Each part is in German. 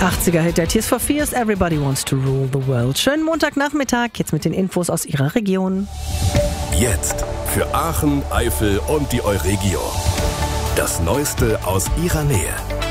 80er-Hit der Tears for Fears, Everybody Wants to Rule the World. Schönen Montagnachmittag, jetzt mit den Infos aus Ihrer Region. Jetzt für Aachen, Eifel und die Euregio. Das Neueste aus Ihrer Nähe.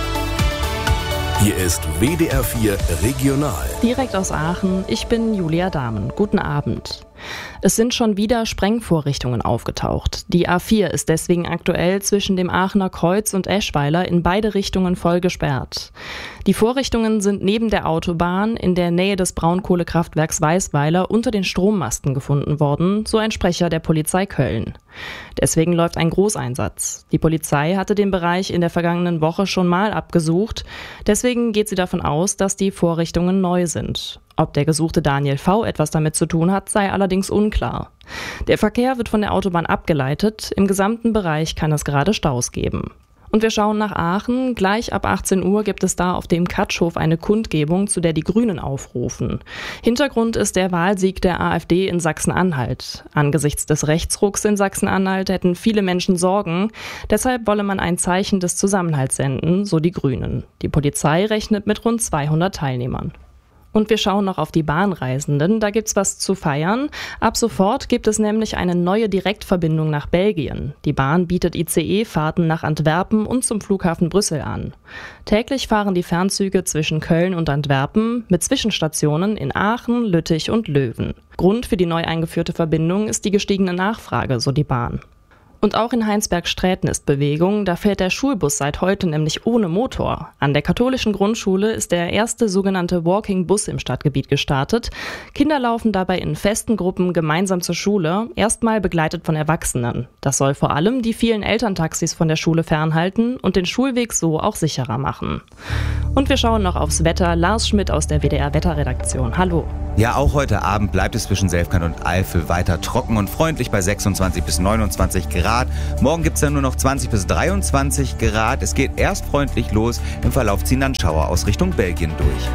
Hier ist WDR 4 Regional. Direkt aus Aachen, ich bin Julia Dahmen. Guten Abend. Es sind schon wieder Sprengvorrichtungen aufgetaucht. Die A4 ist deswegen aktuell zwischen dem Aachener Kreuz und Eschweiler in beide Richtungen voll gesperrt. Die Vorrichtungen sind neben der Autobahn in der Nähe des Braunkohlekraftwerks Weißweiler unter den Strommasten gefunden worden, so ein Sprecher der Polizei Köln. Deswegen läuft ein Großeinsatz. Die Polizei hatte den Bereich in der vergangenen Woche schon mal abgesucht. Deswegen geht sie davon aus, dass die Vorrichtungen neu sind. Ob der gesuchte Daniel V. etwas damit zu tun hat, sei allerdings unklar. Der Verkehr wird von der Autobahn abgeleitet. Im gesamten Bereich kann es gerade Staus geben. Und wir schauen nach Aachen. Gleich ab 18 Uhr gibt es da auf dem Katschhof eine Kundgebung, zu der die Grünen aufrufen. Hintergrund ist der Wahlsieg der AfD in Sachsen-Anhalt. Angesichts des Rechtsrucks in Sachsen-Anhalt hätten viele Menschen Sorgen. Deshalb wolle man ein Zeichen des Zusammenhalts senden, so die Grünen. Die Polizei rechnet mit rund 200 Teilnehmern. Und wir schauen noch auf die Bahnreisenden, da gibt's was zu feiern. Ab sofort gibt es nämlich eine neue Direktverbindung nach Belgien. Die Bahn bietet ICE-Fahrten nach Antwerpen und zum Flughafen Brüssel an. Täglich fahren die Fernzüge zwischen Köln und Antwerpen mit Zwischenstationen in Aachen, Lüttich und Löwen. Grund für die neu eingeführte Verbindung ist die gestiegene Nachfrage, so die Bahn. Und auch in Heinsberg-Sträten ist Bewegung, da fährt der Schulbus seit heute nämlich ohne Motor. An der katholischen Grundschule ist der erste sogenannte Walking Bus im Stadtgebiet gestartet. Kinder laufen dabei in festen Gruppen gemeinsam zur Schule, erstmal begleitet von Erwachsenen. Das soll vor allem die vielen Elterntaxis von der Schule fernhalten und den Schulweg so auch sicherer machen. Und wir schauen noch aufs Wetter. Lars Schmidt aus der WDR-Wetterredaktion. Hallo. Ja, auch heute Abend bleibt es zwischen Selfkant und Eifel weiter trocken und freundlich bei 26 bis 29 Grad. Morgen gibt es dann nur noch 20 bis 23 Grad. Es geht erst freundlich los. Im Verlauf ziehen dann Schauer aus Richtung Belgien durch.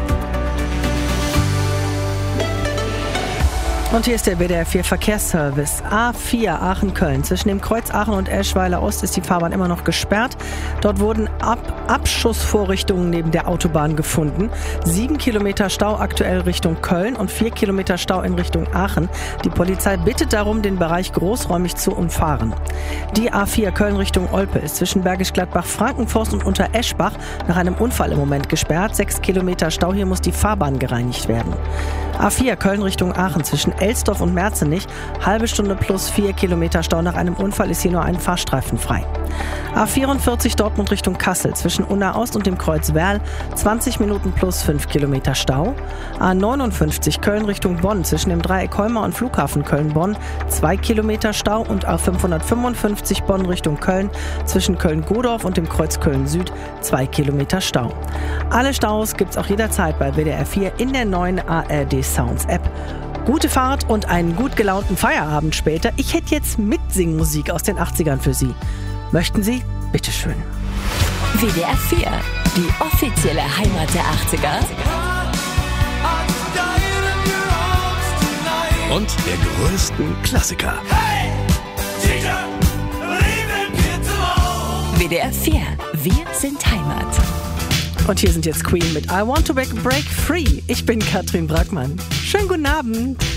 Und hier ist der WDR 4 Verkehrsservice. A4 Aachen-Köln. Zwischen dem Kreuz Aachen und Eschweiler Ost ist die Fahrbahn immer noch gesperrt. Dort wurden Abschussvorrichtungen neben der Autobahn gefunden. 7 Kilometer Stau aktuell Richtung Köln und 4 Kilometer Stau in Richtung Aachen. Die Polizei bittet darum, den Bereich großräumig zu umfahren. Die A4 Köln Richtung Olpe ist zwischen Bergisch Gladbach, Frankenforst und Untereschbach nach einem Unfall im Moment gesperrt. 6 Kilometer Stau, hier muss die Fahrbahn gereinigt werden. A4 Köln Richtung Aachen zwischen Elsdorf und Merzenich, halbe Stunde plus 4 Kilometer Stau. Nach einem Unfall ist hier nur ein Fahrstreifen frei. A44 Dortmund Richtung Kassel zwischen Unna Ost und dem Kreuz Werl, 20 Minuten plus 5 Kilometer Stau. A59 Köln Richtung Bonn zwischen dem Dreieck Heuma und Flughafen Köln-Bonn, 2 Kilometer Stau. Und A555 Bonn Richtung Köln zwischen Köln-Godorf und dem Kreuz Köln-Süd, 2 Kilometer Stau. Alle Staus gibt's auch jederzeit bei WDR 4 in der neuen ARD Sounds App. Gute Fahrt und einen gut gelaunten Feierabend später. Ich hätte jetzt Mitsingmusik aus den 80ern für Sie. Möchten Sie? Bitteschön. WDR 4, die offizielle Heimat der 80er. Und der größten Klassiker. WDR 4, wir sind Heimat. Und hier sind jetzt Queen mit I Want to Break Free. Ich bin Katrin Brackmann. Schönen guten Abend.